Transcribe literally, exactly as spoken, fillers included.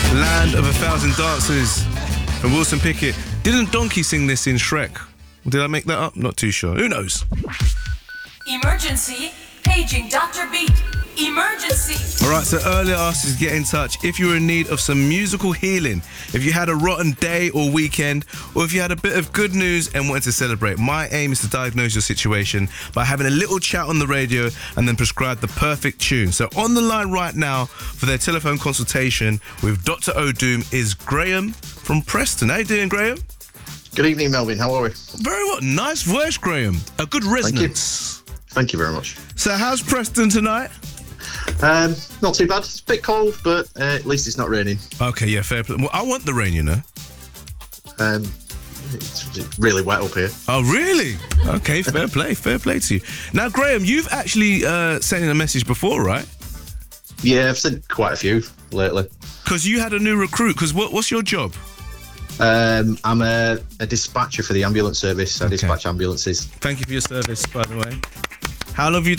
Land of a Thousand Dances from Wilson Pickett. Didn't Donkey sing this in Shrek? Did I make that up? Not too sure. Who knows? Emergency. Paging Doctor Beat. Emergency. All right, so earlier asked us to get in touch if you were in need of some musical healing, if you had a rotten day or weekend, or if you had a bit of good news and wanted to celebrate. My aim is to diagnose your situation by having a little chat on the radio and then prescribe the perfect tune. So on the line right now for their telephone consultation with Doctor O'Doom is Graham from Preston. How you doing, Graham? Good evening, Melvin. How are we? Very well. Nice voice, Graham. A good resonance. Thank you, Thank you very much. So how's Preston tonight? Um, not too bad. It's a bit cold, but uh, at least it's not raining. Okay, yeah, fair play. Well, I want the rain, you know. Um, it's it's really wet up here. Oh, really? Okay, fair play, fair play to you. Now, Graham, you've actually uh, sent in a message before, right? Yeah, I've sent quite a few lately. Because you had a new recruit. Because what, what's your job? Um, I'm a, a dispatcher for the ambulance service. I Okay. dispatch ambulances. Thank you for your service, by the way. How long have you